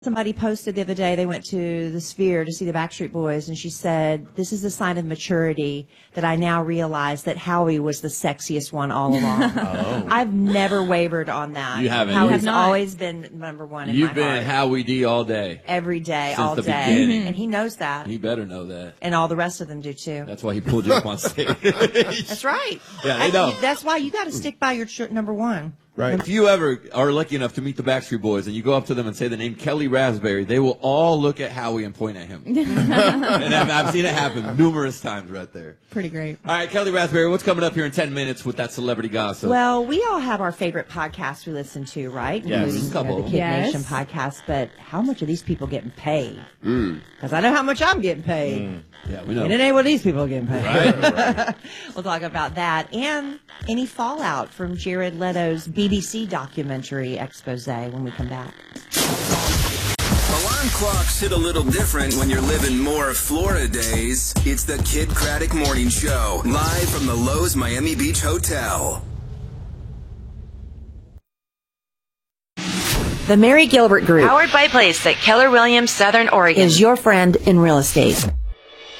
Somebody posted the other day, they went to the Sphere to see the Backstreet Boys, and she said, this is a sign of maturity that I now realize that Howie was the sexiest one all along. Oh. I've never wavered on that. You haven't. Howie's always been number one in my You've been heart. Howie D all day. Every day, Since all the day. beginning. And he knows that. He better know that. And all the rest of them do, too. That's why he pulled you up on stage. That's right. Yeah, they know. That's why you got to stick by your number one. Right. If you ever are lucky enough to meet the Backstreet Boys and you go up to them and say the name Kelly Raspberry, they will all look at Howie and point at him. And I've seen it happen numerous times right there. Pretty great. All right, Kelly Raspberry, what's coming up here in 10 minutes with that celebrity gossip? Well, we all have our favorite podcasts we listen to, right? Yes. Including, Couple. the Kid Nation podcast. But how much are these people getting paid? Because I know how much I'm getting paid. Yeah, we know. And it ain't what these people are getting paid. Right. We'll talk about that and any fallout from Jared Leto's BBC documentary expose when we come back. Alarm clocks hit a little different when you're living more Florida days. It's the Kid Craddock Morning Show, live from the Lowe's Miami Beach Hotel. The Mary Gilbert Group, Powered by Place at Keller Williams, Southern Oregon. is your friend in real estate.